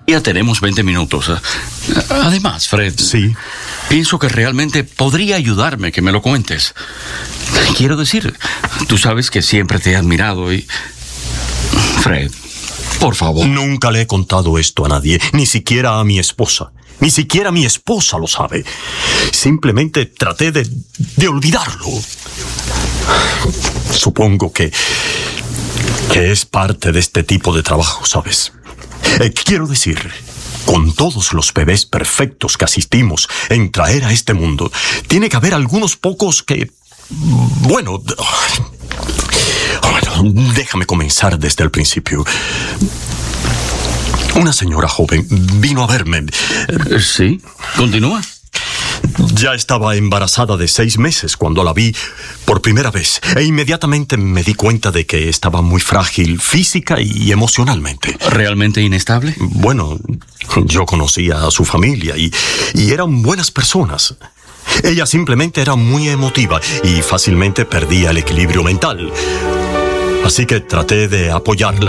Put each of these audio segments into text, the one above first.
Ya tenemos 20 minutos. Además, Fred... Sí. Pienso que realmente podría ayudarme que me lo cuentes. Quiero decir, tú sabes que siempre te he admirado y... Fred, por favor. Nunca le he contado esto a nadie, ni siquiera a mi esposa. Ni siquiera mi esposa lo sabe. Simplemente traté de olvidarlo. Supongo que es parte de este tipo de trabajo, ¿sabes? Quiero decir, con todos los bebés perfectos que asistimos en traer a este mundo, tiene que haber algunos pocos que... Bueno, déjame comenzar desde el principio. Una señora joven vino a verme. ¿Sí? ¿Continúa? Ya estaba embarazada de 6 meses cuando la vi por primera vez. E inmediatamente me di cuenta de que estaba muy frágil física y emocionalmente. ¿Realmente inestable? Bueno, yo conocía a su familia y eran buenas personas. Ella simplemente era muy emotiva y fácilmente perdía el equilibrio mental. Así que traté de apoyarla.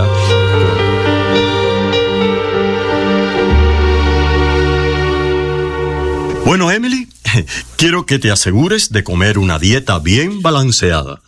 Bueno, Emily, quiero que te asegures de comer una dieta bien balanceada.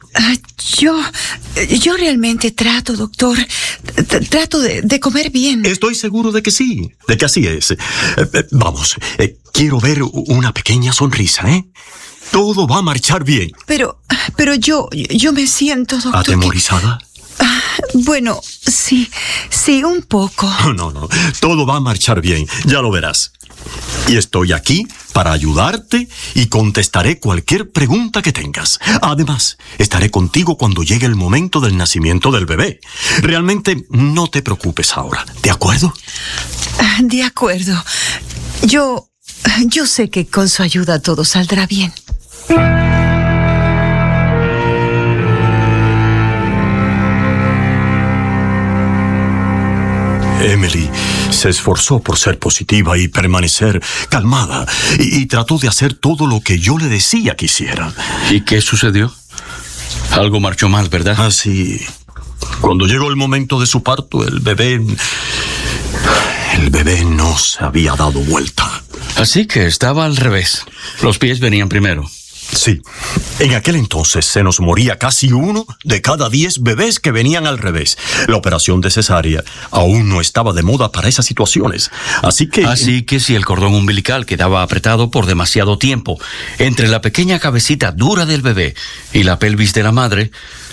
Yo realmente trato, doctor. Trato de comer bien. Estoy seguro de que sí, de que así es. Vamos, quiero ver una pequeña sonrisa, ¿eh? Todo va a marchar bien. Pero yo me siento, doctor. ¿Atemorizada? Bueno, sí, un poco. No, todo va a marchar bien, ya lo verás. Y estoy aquí para ayudarte y contestaré cualquier pregunta que tengas. Además, estaré contigo cuando llegue el momento del nacimiento del bebé. Realmente no te preocupes ahora, ¿de acuerdo? De acuerdo. Yo sé que con su ayuda todo saldrá bien. Emily se esforzó por ser positiva y permanecer calmada y trató de hacer todo lo que yo le decía que hiciera. ¿Y qué sucedió? Algo marchó mal, ¿verdad? Así, cuando llegó el momento de su parto, el bebé no se había dado vuelta. Así que estaba al revés. Los pies venían primero. Sí. En aquel entonces se nos moría casi 1 de cada 10 bebés que venían al revés. La operación de cesárea aún no estaba de moda para esas situaciones. Así que si el cordón umbilical quedaba apretado por demasiado tiempo entre la pequeña cabecita dura del bebé y la pelvis de la madre,